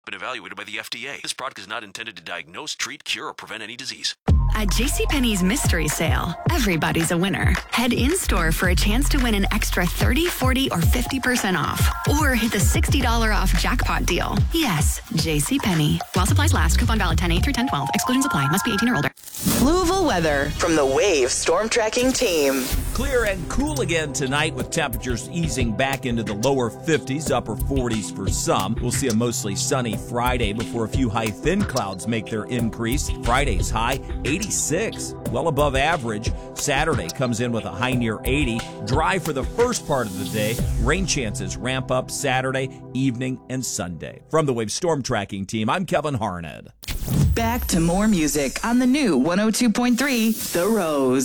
Been evaluated by the FDA. This product is not intended to diagnose, treat, cure, or prevent any disease. At JCPenney's mystery sale, everybody's a winner. Head in-store for a chance to win an extra 30, 40, or 50% off. Or hit the $60 off jackpot deal. Yes, JCPenney. While supplies last, coupon valid 10/8 through 10/12. Exclusions apply. Must be 18 or older. Louisville weather from the Wave Storm Tracking Team. Clear and cool again tonight with temperatures easing back into the lower 50s, upper 40s for some. We'll see a mostly sunny Friday before a few high thin clouds make their increase. Friday's high 86, well above average. Saturday comes in with a high near 80. Dry for the first part of the day. Rain chances ramp up Saturday, evening, and Sunday. From the Wave Storm Tracking Team, I'm Kevin Harned. Back to more music on the new 102.3 The Rose.